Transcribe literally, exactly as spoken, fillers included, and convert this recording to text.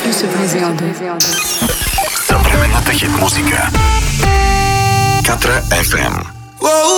pu se briser en deux. Съвременната хит музика. Катра еф ем.